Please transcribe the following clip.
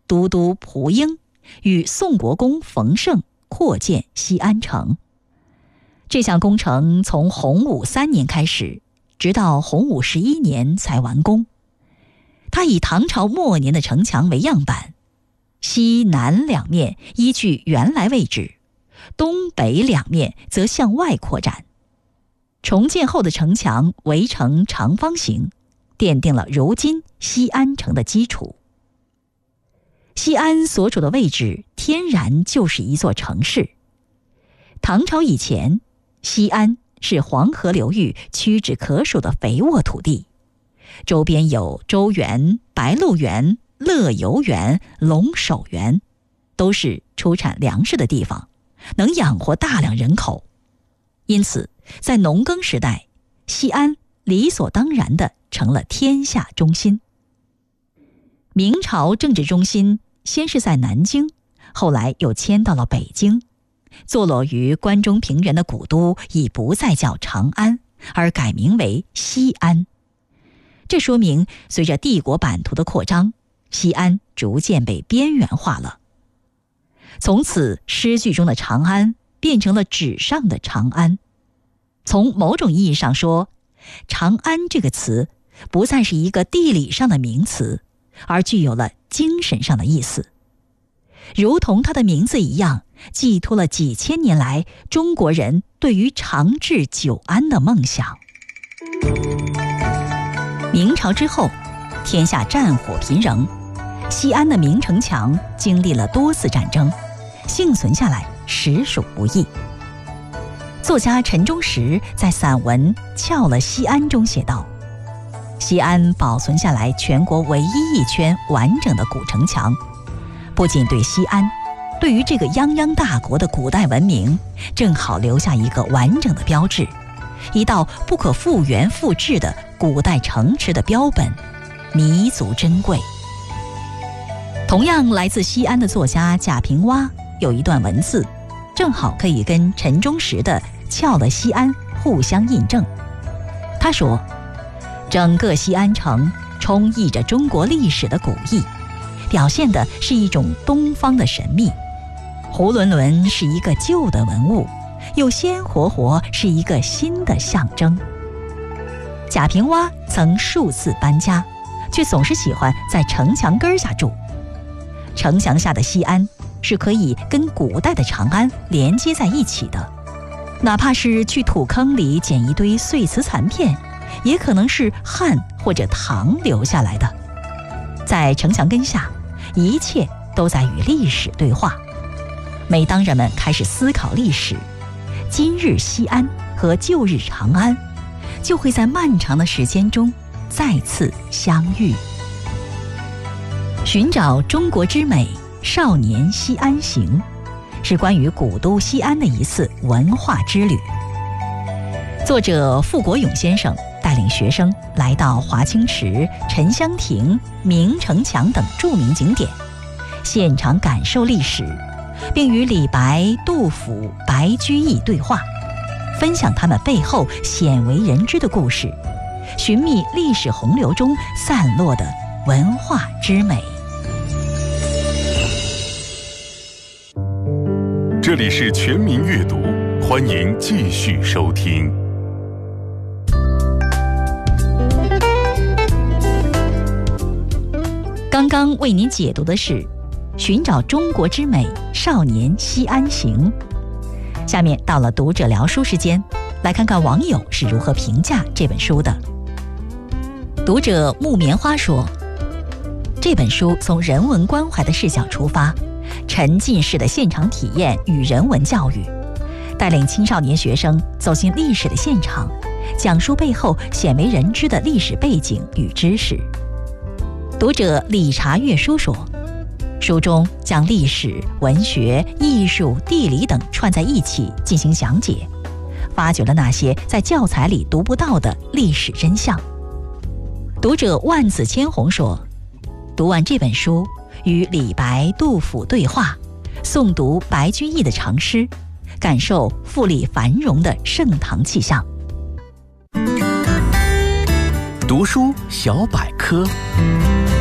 都督蒲英与宋国公冯胜扩建西安城。这项工程从洪武3年开始，直到洪武11年才完工。它以唐朝末年的城墙为样板，西南两面依据原来位置，东北两面则向外扩展。重建后的城墙围成长方形，奠定了如今西安城的基础。西安所处的位置天然就是一座城市。唐朝以前，西安是黄河流域屈指可数的肥沃土地，周边有周园、白鹿原、乐游原、龙首原，都是出产粮食的地方，能养活大量人口。因此在农耕时代，西安理所当然地成了天下中心。明朝政治中心先是在南京，后来又迁到了北京，坐落于关中平原的古都已不再叫长安，而改名为西安。这说明随着帝国版图的扩张，西安逐渐被边缘化了。从此诗句中的长安变成了纸上的长安。从某种意义上说，长安这个词不再是一个地理上的名词，而具有了精神上的意思。如同它的名字一样，寄托了几千年来中国人对于长治久安的梦想。明朝之后，天下战火频仍，西安的明城墙经历了多次战争，幸存下来实属不易。作家陈忠实在散文《撬了西安》中写道：西安保存下来全国唯一一圈完整的古城墙，不仅对西安，对于这个泱泱大国的古代文明，正好留下一个完整的标志，一道不可复原复制的古代城池的标本，弥足珍贵。同样来自西安的作家贾平凹有一段文字，正好可以跟陈忠实的《撬了西安》互相印证。他说，整个西安城充溢着中国历史的古意，表现的是一种东方的神秘。囫囵囵是一个旧的文物，又鲜活活是一个新的象征。贾平凹曾数次搬家，却总是喜欢在城墙根下住。城墙下的西安是可以跟古代的长安连接在一起的，哪怕是去土坑里捡一堆碎瓷残片，也可能是汉或者唐留下来的。在城墙根下，一切都在与历史对话。每当人们开始思考历史，今日西安和旧日长安就会在漫长的时间中再次相遇。寻找中国之美，少年西安行，是关于古都西安的一次文化之旅。作者傅国勇先生带领学生来到华清池、沉香亭、明城墙等著名景点，现场感受历史，并与李白、杜甫、白居易对话，分享他们背后鲜为人知的故事，寻觅历史洪流中散落的文化之美。 这里是全民阅读，欢迎继续收听。 刚刚为您解读的是《寻找中国之美，少年西安行》。下面到了读者聊书时间，来看看网友是如何评价这本书的。读者木棉花说，这本书从人文关怀的视角出发，沉浸式的现场体验与人文教育，带领青少年学生走进历史的现场，讲述背后鲜为人知的历史背景与知识。读者理查阅书说，书中将历史、文学、艺术、地理等串在一起进行讲解，发掘了那些在教材里读不到的历史真相。读者万紫千红说，读完这本书，与李白、杜甫对话，诵读白居易的长诗，感受富丽繁荣的盛唐气象。 读书小百科。